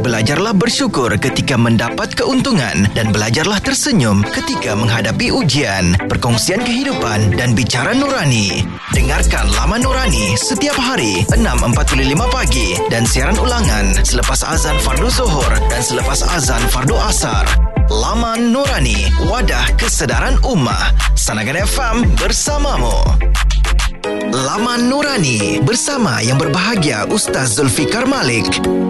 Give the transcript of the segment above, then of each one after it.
Belajarlah bersyukur ketika mendapat keuntungan dan belajarlah tersenyum ketika menghadapi ujian. Perkongsian kehidupan dan bicara nurani. Dengarkan Laman Nurani setiap hari 6.45 pagi dan siaran ulangan selepas azan fardu Zuhur dan selepas azan fardu Asar. Laman Nurani, wadah kesedaran ummah. Sanagan FM bersamamu. Laman Nurani bersama yang berbahagia Ustaz Zulfikar Malik.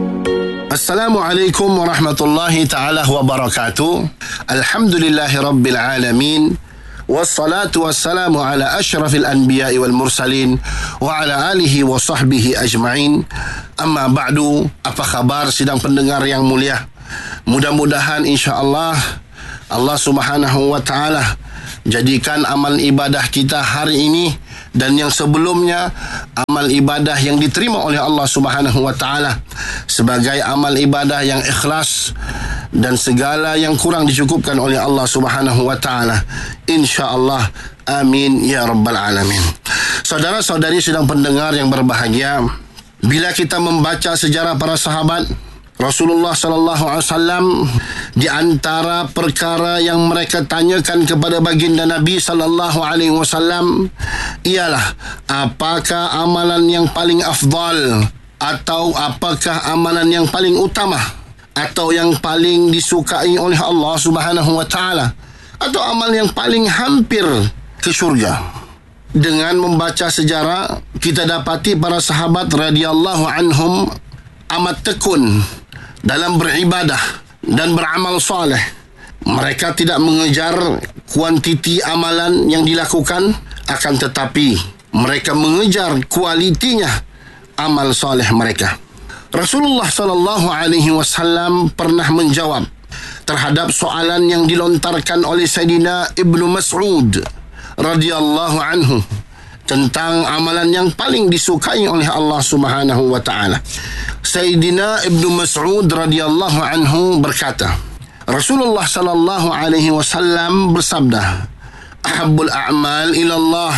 Assalamualaikum warahmatullahi ta'ala wabarakatuh. Alhamdulillahi rabbil alamin. Wassalatu wassalamu ala ashrafil anbiya'i wal mursalin wa ala alihi wa sahbihi ajma'in. Amma ba'du. Apa khabar sidang pendengar yang mulia? Mudah-mudahan insya-Allah Allah Subhanahu wa taala jadikan amal ibadah kita hari ini dan yang sebelumnya amal ibadah yang diterima oleh Allah Subhanahu wa taala sebagai amal ibadah yang ikhlas dan segala yang kurang dicukupkan oleh Allah Subhanahu wa taala. Insya-Allah, amin ya rabbal alamin. Saudara-saudari sedang pendengar yang berbahagia, bila kita membaca sejarah para sahabat Rasulullah sallallahu alaihi wasallam, di antara perkara yang mereka tanyakan kepada baginda Nabi sallallahu alaihi wasallam ialah apakah amalan yang paling afdal, atau apakah amalan yang paling utama, atau yang paling disukai oleh Allah Subhanahu wa taala, atau amal yang paling hampir ke syurga. Dengan membaca sejarah, kita dapati para sahabat radhiyallahu anhum amat tekun dalam beribadah dan beramal soleh. Mereka tidak mengejar kuantiti amalan yang dilakukan, akan tetapi mereka mengejar kualitinya amal soleh mereka. Rasulullah sallallahu alaihi wasallam pernah menjawab terhadap soalan yang dilontarkan oleh Sayyidina Ibnu Mas'ud radhiyallahu anhu tentang amalan yang paling disukai oleh Allah Subhanahu wa taala. Sayyidina Ibnu Mas'ud radhiyallahu anhu berkata, Rasulullah sallallahu alaihi wasallam bersabda, "Ahabbul a'mal ila Allah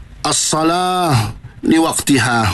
as-salah li waqtiha,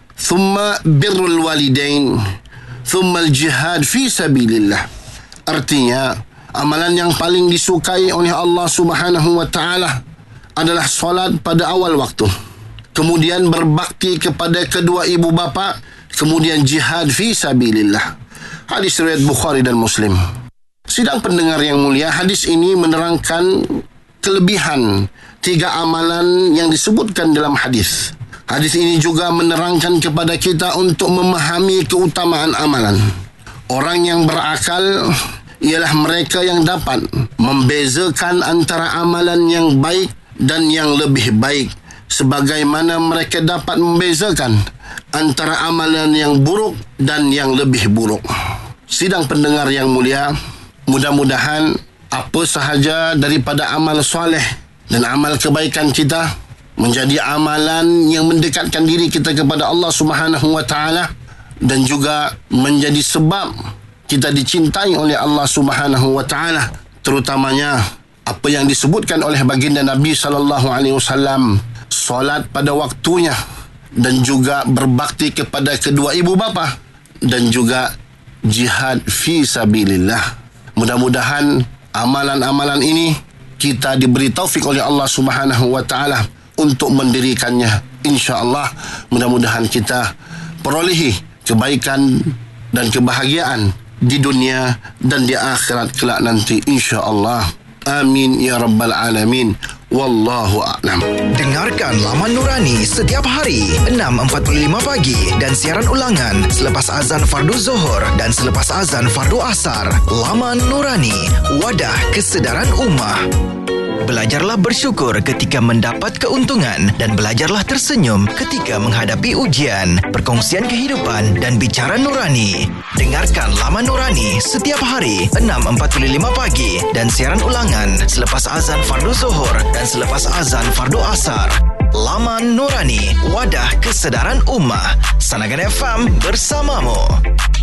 thumma birrul walidain, thumma al-jihad fi sabilillah." Artinya, amalan yang paling disukai oleh Allah Subhanahu wa taala adalah solat pada awal waktu, kemudian berbakti kepada kedua ibu bapa, kemudian jihad fi sabilillah. Hadis riwayat Bukhari dan Muslim. Sidang pendengar yang mulia, hadis ini menerangkan kelebihan 3 amalan yang disebutkan dalam hadis. Hadis ini juga menerangkan kepada kita untuk memahami keutamaan amalan. Orang yang berakal ialah mereka yang dapat membezakan antara amalan yang baik dan yang lebih baik, sebagaimana mereka dapat membezakan antara amalan yang buruk dan yang lebih buruk. Sidang pendengar yang mulia, mudah-mudahan apa sahaja daripada amal soleh dan amal kebaikan kita menjadi amalan yang mendekatkan diri kita kepada Allah Subhanahu wa taala dan juga menjadi sebab kita dicintai oleh Allah Subhanahu wa taala, terutamanya apa yang disebutkan oleh baginda Nabi sallallahu alaihi wasallam, solat pada waktunya dan juga berbakti kepada kedua ibu bapa dan juga jihad fi sabilillah. Mudah-mudahan amalan-amalan ini kita diberi taufik oleh Allah Subhanahu wa taala untuk mendirikannya. Insya-Allah, mudah-mudahan kita perolehi kebaikan dan kebahagiaan di dunia dan di akhirat kelak nanti, insya-Allah. Amin ya rabbal alamin. Wallahu a'lam. Dengarkan Laman Nurani setiap hari 6.45 pagi dan siaran ulangan selepas azan fardu Zuhur dan selepas azan fardu Asar. Laman Nurani, wadah kesedaran ummah. Belajarlah bersyukur ketika mendapat keuntungan dan belajarlah tersenyum ketika menghadapi ujian. Perkongsian kehidupan dan bicara nurani. Dengarkan Laman Nurani setiap hari 6.45 pagi dan siaran ulangan selepas azan fardu Zuhur dan selepas azan fardu Asar. Laman Nurani, wadah kesedaran ummah. Sanagan FM bersamamu.